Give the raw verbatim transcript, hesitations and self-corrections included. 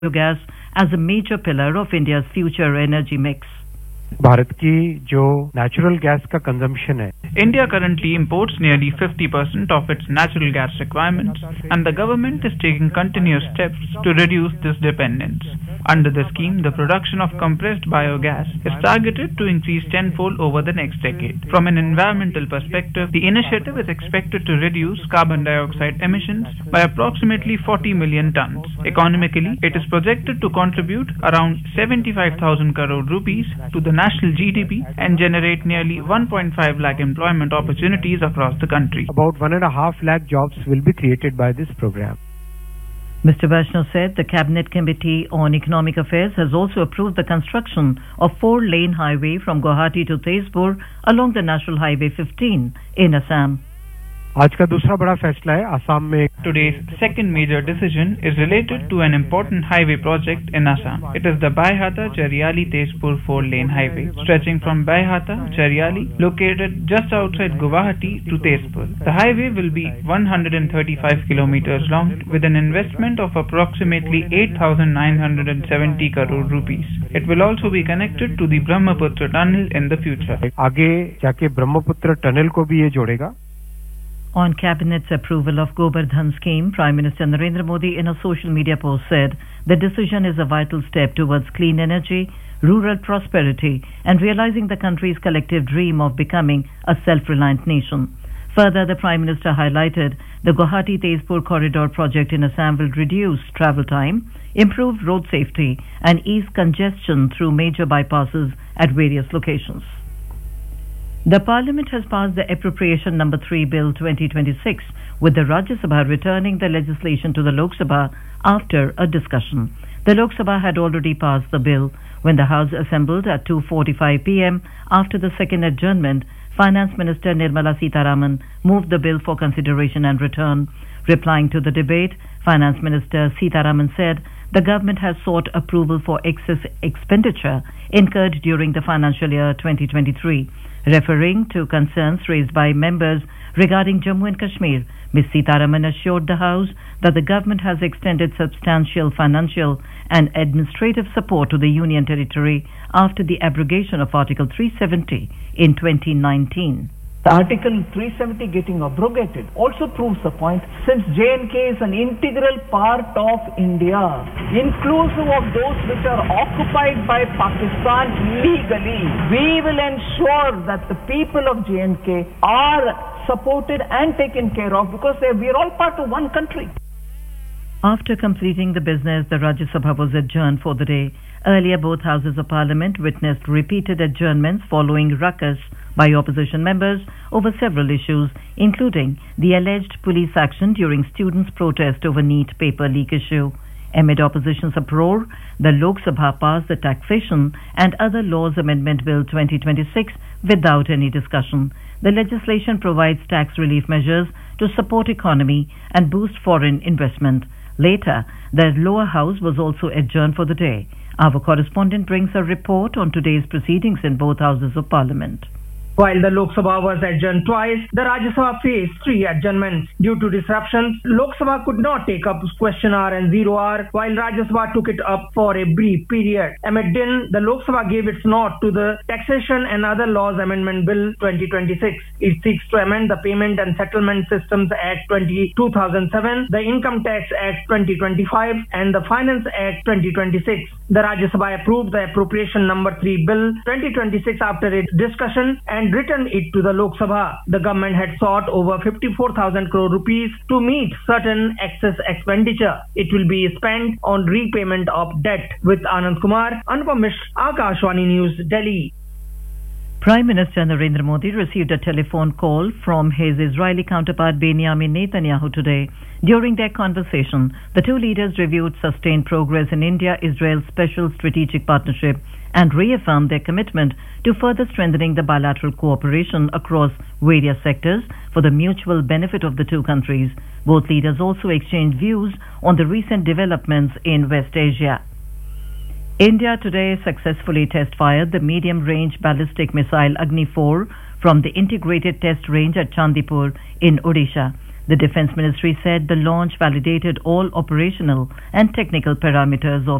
biogas as a major pillar of India's future energy mix. Bharat की जो natural gas का consumption है India currently imports nearly fifty percent of its natural gas requirements, and the government is taking continuous steps to reduce this dependence. Under the scheme, the production of compressed biogas is targeted to increase tenfold over the next decade. From an environmental perspective, the initiative is expected to reduce carbon dioxide emissions by approximately forty million tons. Economically, it is projected to contribute around seventy-five thousand crore rupees to the national G D P and generate nearly one point five lakh employment opportunities across the country. About one and a half lakh jobs will be created by this program. Mister Vaishnav said the Cabinet Committee on Economic Affairs has also approved the construction of four-lane highway from Guwahati to Tezpur along the National Highway fifteen in Assam. आज का दूसरा बड़ा फैसला है असम में. Today's second major decision is related to an important highway project in Assam. It is the Baihata-Chariali-Tezpur four-lane highway stretching from Baihata-Chariali, located just outside Guwahati, to Tezpur. The highway will be one hundred thirty-five kilometers long with an investment of approximately eight thousand nine hundred seventy crore rupees. It will also be connected to the Brahmaputra tunnel in the future. आगे जाके Brahmaputra tunnel को भी ये जोड़ेगा. On Cabinet's approval of Gobardhan scheme, Prime Minister Narendra Modi in a social media post said the decision is a vital step towards clean energy, rural prosperity and realizing the country's collective dream of becoming a self-reliant nation. Further, the Prime Minister highlighted the Guwahati-Tezpur corridor project in Assam will reduce travel time, improve road safety and ease congestion through major bypasses at various locations. The Parliament has passed the Appropriation Number three Bill twenty twenty-six, with the Rajya Sabha returning the legislation to the Lok Sabha after a discussion. The Lok Sabha had already passed the bill when the House assembled at two forty-five p m After the second adjournment, Finance Minister Nirmala Sitharaman moved the bill for consideration and return. Replying to the debate, Finance Minister Sitharaman said the government has sought approval for excess expenditure incurred during the financial year twenty twenty-three. Referring to concerns raised by members regarding Jammu and Kashmir, Miz Sitharaman assured the House that the government has extended substantial financial and administrative support to the Union Territory after the abrogation of Article three seventy in twenty nineteen. The Article three seventy getting abrogated also proves the point, since J and K is an integral part of India, inclusive of those which are occupied by Pakistan illegally. We will ensure that the people of J and K are supported and taken care of because they, we are all part of one country. After completing the business, the Rajya Sabha was adjourned for the day. Earlier, both houses of parliament witnessed repeated adjournments following ruckus by opposition members over several issues, including the alleged police action during students' protest over NEET paper leak issue. Amid opposition's uproar, the Lok Sabha passed the Taxation and Other Laws Amendment Bill twenty twenty-six without any discussion. The legislation provides tax relief measures to support economy and boost foreign investment. Later, the lower house was also adjourned for the day. Our correspondent brings a report on today's proceedings in both houses of parliament. While the Lok Sabha was adjourned twice, the Rajya Sabha faced three adjournments. Due to disruptions, Lok Sabha could not take up question hour and zero hour, while Rajya Sabha took it up for a brief period. Amid din, the Lok Sabha gave its nod to the Taxation and Other Laws Amendment Bill twenty twenty-six. It seeks to amend the Payment and Settlement Systems Act two thousand seven, the Income Tax Act twenty twenty-five and the Finance Act twenty twenty-six. The Rajya Sabha approved the Appropriation Number three Bill twenty twenty-six after a discussion and returned it to the Lok Sabha. The government had sought over fifty-four thousand crore rupees to meet certain excess expenditure. It will be spent on repayment of debt. With Anand Kumar, Anupam Mishra, Akashvani News, Delhi. Prime Minister Narendra Modi received a telephone call from his Israeli counterpart Benjamin Netanyahu today. During their conversation, the two leaders reviewed sustained progress in India-Israel Special Strategic Partnership and reaffirmed their commitment to further strengthening the bilateral cooperation across various sectors for the mutual benefit of the two countries. Both leaders also exchanged views on the recent developments in West Asia. India today successfully test-fired the medium-range ballistic missile Agni four from the integrated test range at Chandipur in Odisha. The Defense Ministry said the launch validated all operational and technical parameters of